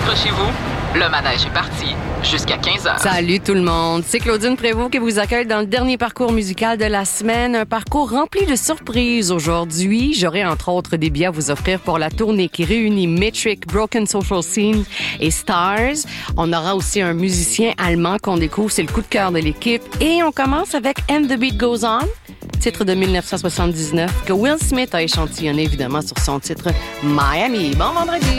Accrochez-vous, le manège est parti jusqu'à 15h. Salut tout le monde, c'est Claudine Prévost qui vous accueille dans le dernier parcours musical de la semaine. Un parcours rempli de surprises aujourd'hui. J'aurai entre autres des billets à vous offrir pour la tournée qui réunit Metric, Broken Social Scene et Stars. On aura aussi un musicien allemand qu'on découvre, c'est le coup de cœur de l'équipe. Et on commence avec And the Beat Goes On, titre de 1979 que Will Smith a échantillonné évidemment sur son titre Miami. Bon vendredi!